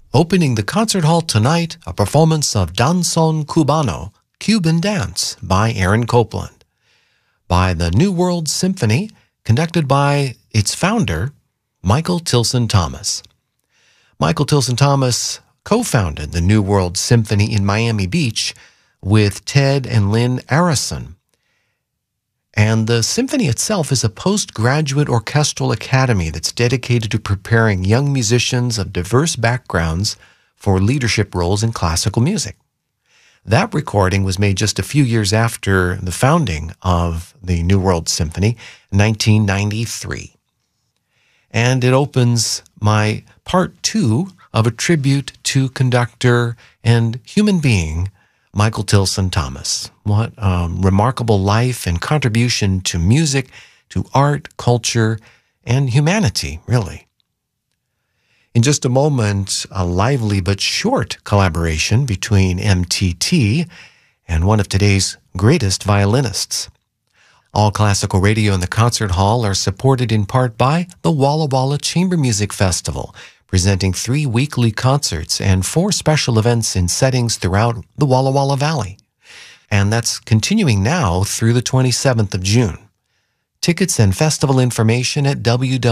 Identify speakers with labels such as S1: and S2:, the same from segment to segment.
S1: Opening the concert hall tonight, a performance of Danzón Cubano, Cuban Dance, by Aaron Copland, by the New World Symphony, conducted by its founder, Michael Tilson Thomas. Michael Tilson Thomas co-founded the New World Symphony in Miami Beach with Ted and Lynn Arison. And the symphony itself is a postgraduate orchestral academy that's dedicated to preparing young musicians of diverse backgrounds for leadership roles in classical music. That recording was made just a few years after the founding of the New World Symphony, 1993. And it opens my part 2 of a tribute to conductor and human being Michael Tilson Thomas. What a remarkable life and contribution to music, to art, culture, and humanity, really. In just a moment, a lively but short collaboration between MTT and one of today's greatest violinists. All Classical Radio and the Concert Hall are supported in part by the Walla Walla Chamber Music Festival, presenting 3 weekly concerts and 4 special events in settings throughout the Walla Walla Valley. And that's continuing now through the 27th of June. Tickets and festival information at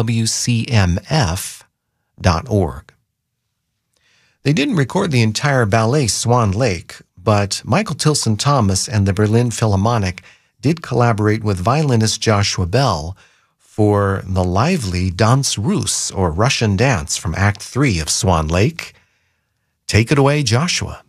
S1: wwcmf.org. They didn't record the entire ballet Swan Lake, but Michael Tilson Thomas and the Berlin Philharmonic did collaborate with violinist Joshua Bell for the lively Danse Russe, or Russian dance, from Act 3 of Swan Lake. Take it away, Joshua.